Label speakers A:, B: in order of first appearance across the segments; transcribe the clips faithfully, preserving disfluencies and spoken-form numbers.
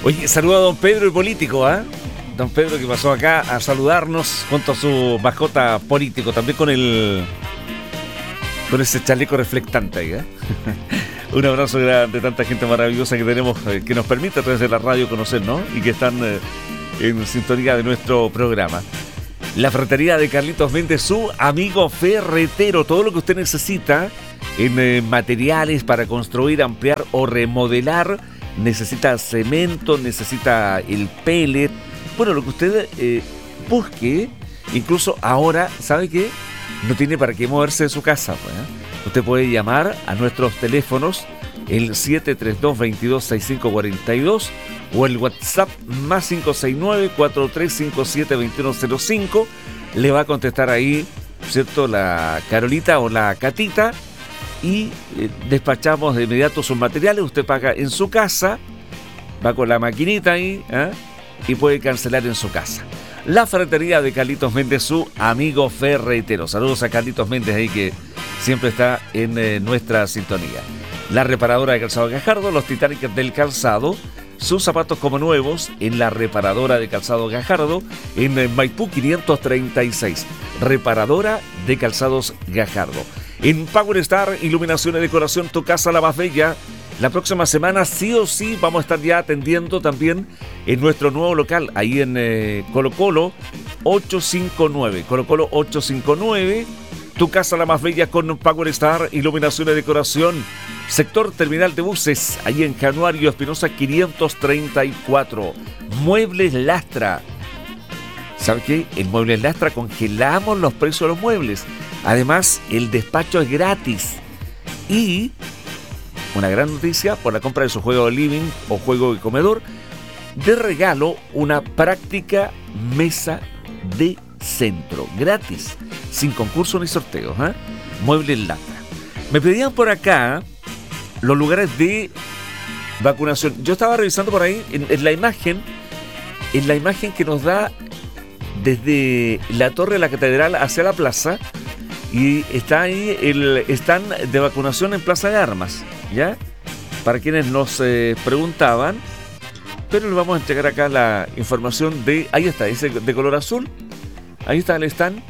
A: Oye, saludo a don Pedro el político, ¿ah? ¿eh? Don Pedro que pasó acá a saludarnos junto a su mascota político, también con el con ese chaleco reflectante ahí, ¿eh? Un abrazo grande, tanta gente maravillosa que tenemos, eh, que nos permite a través de la radio conocer, ¿no? Y que están eh, en sintonía de nuestro programa. La ferretería de Carlitos Méndez, su amigo ferretero, todo lo que usted necesita en eh, materiales para construir, ampliar o remodelar. Necesita cemento, necesita el pellet, bueno, lo que usted eh, busque. Incluso ahora, ¿sabe qué? No tiene para qué moverse de su casa, pues, ¿eh? Usted puede llamar a nuestros teléfonos, el siete tres dos, veintidós, sesenta y cinco cuarenta y dos o el WhatsApp más cinco seis nueve, cuatro tres cinco siete, dos uno cero cinco. Le va a contestar ahí, ¿cierto?, la Carolita o la Catita, y eh, despachamos de inmediato sus materiales. Usted paga en su casa, va con la maquinita ahí, ¿eh? y puede cancelar en su casa. La ferretería de Carlitos Méndez, su amigo ferretero. Saludos a Carlitos Méndez ahí, que siempre está en eh, nuestra sintonía. La reparadora de calzado Gajardo, los Titanic del calzado, sus zapatos como nuevos en la reparadora de calzado Gajardo, en eh, Maipú quinientos treinta y seis. Reparadora de calzados Gajardo. En Power Star, iluminación y decoración, tu casa la más bella. La próxima semana sí o sí vamos a estar ya atendiendo también en nuestro nuevo local, ahí en eh, Colo Colo ochocientos cincuenta y nueve. Colo Colo ochocientos cincuenta y nueve, tu casa la más bella con Power Star, iluminación y decoración. Sector terminal de buses, ahí en Januario Espinosa quinientos treinta y cuatro. Muebles Lastra. ¿Sabe qué? En Muebles Lastra congelamos los precios de los muebles. Además, el despacho es gratis. Y una gran noticia: por la compra de su juego de living o juego de comedor, de regalo una práctica mesa de centro, gratis, sin concurso ni sorteos, ¿eh? Muebles Lastra. Me pedían por acá los lugares de vacunación. Yo estaba revisando por ahí en, en la imagen, en la imagen que nos da desde la torre de la catedral hacia la plaza, y está ahí el stand de vacunación en Plaza de Armas, ¿ya? Para quienes nos eh, preguntaban, pero les vamos a entregar acá la información de... Ahí está, ese de color azul. Ahí está el stand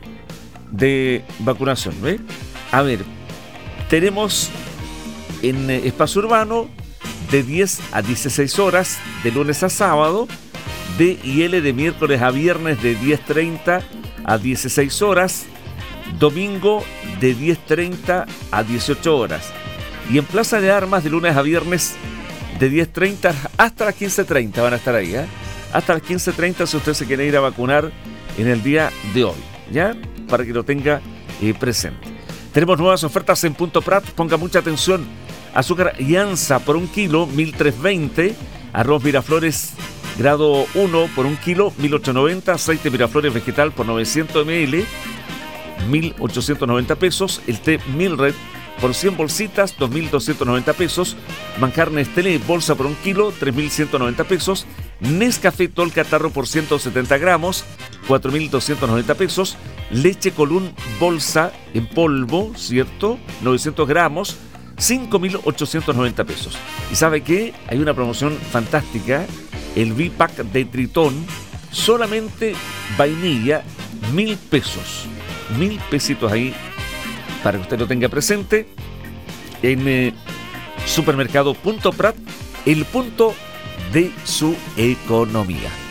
A: de vacunación, ¿ve? A ver, tenemos en eh, espacio urbano de diez a dieciséis horas, de lunes a sábado, D y L de miércoles a viernes de diez treinta a dieciséis horas, domingo de diez treinta a dieciocho horas. Y en Plaza de Armas de lunes a viernes de diez treinta hasta las quince treinta van a estar ahí, ¿eh? Hasta las quince treinta si usted se quiere ir a vacunar en el día de hoy, ¿ya? Para que lo tenga eh, presente. Tenemos nuevas ofertas en Punto Prat, ponga mucha atención. Azúcar Llanza por un kilo, mil trescientos veinte. Arroz Miraflores grado uno por un kilo, mil ochocientos noventa. Aceite Miraflores vegetal por novecientos mililitros, mil ochocientos noventa pesos. El té Milred por cien bolsitas, dos mil doscientos noventa pesos. Manjar Nestlé bolsa por un kilo, tres mil ciento noventa pesos. Nescafé Tol Catarro por ciento setenta gramos, cuatro mil doscientos noventa pesos. Leche Colún bolsa en polvo, ¿cierto?, novecientos gramos, cinco mil ochocientos noventa pesos. ¿Y sabe qué? Hay una promoción fantástica, el V-Pack de Tritón, solamente vainilla, mil pesos. Mil pesitos ahí para que usted lo tenga presente en eh, Supermercado Punto Prat, el punto de su economía.